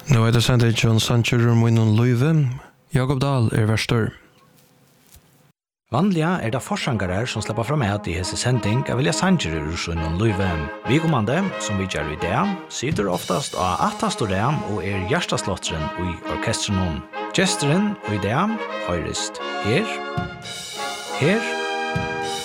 Nu det sendt John Sanchez Munon Løyve. Jakob Dahl verstor. Vanliga det forsangare som släpper fram här i hese sending av vilja Sanchez Munon Løyve. Vi kommande som vi gör i det sitter oftast av attastorem och hjärtaslottren i orkestren. Gesteren i det høyrest her